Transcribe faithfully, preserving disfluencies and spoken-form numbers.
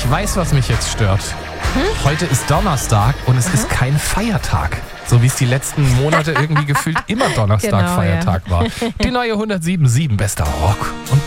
Ich weiß, was mich jetzt stört. Hm? Heute ist Donnerstag und es Aha. ist kein Feiertag. So wie es die letzten Monate irgendwie gefühlt immer Donnerstag genau, Feiertag ja. war. Die neue hundertsieben Komma sieben bester Rock und